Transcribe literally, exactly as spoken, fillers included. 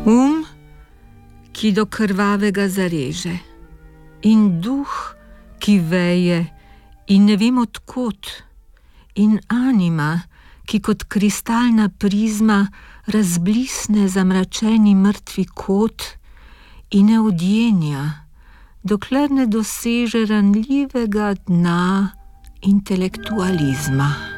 Um, ki do krvavega zareže, in duh, ki veje in ne vem odkot, in anima, ki kot kristalna prizma razblisne zamračeni mrtvi kot in ne odjenja, dokler ne doseže ranljivega dna intelektualizma.